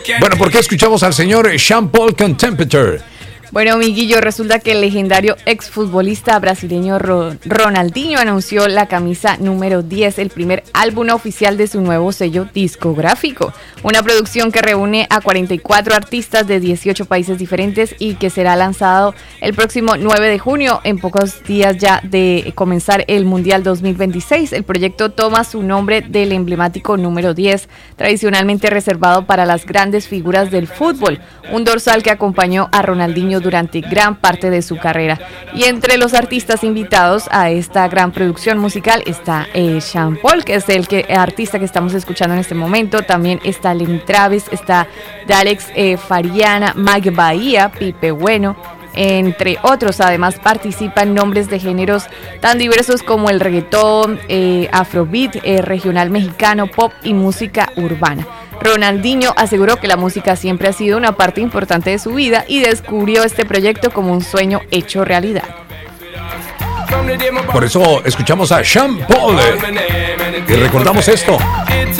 Bueno, ¿por qué escuchamos al señor Sean Paul con Temperature? Bueno, Miguillo, resulta que el legendario exfutbolista brasileño Ronaldinho anunció la camisa número 10, el primer álbum oficial de su nuevo sello discográfico. Una producción que reúne a 44 artistas de 18 países diferentes y que será lanzado el próximo 9 de junio, en pocos días ya de comenzar el Mundial 2026. El proyecto toma su nombre del emblemático número 10, tradicionalmente reservado para las grandes figuras del fútbol, un dorsal que acompañó a Ronaldinho durante gran parte de su carrera. Y entre los artistas invitados a esta gran producción musical está Sean Paul, que es el artista que estamos escuchando en este momento. También está Lenny Travis, está Dalex Fariana, Mike Bahía, Pipe Bueno, entre otros. Además participan nombres de géneros tan diversos como el reggaetón, afrobeat, regional mexicano, pop y música urbana. Ronaldinho aseguró que la música siempre ha sido una parte importante de su vida y descubrió este proyecto como un sueño hecho realidad. Por eso escuchamos a Sean Paul y recordamos esto.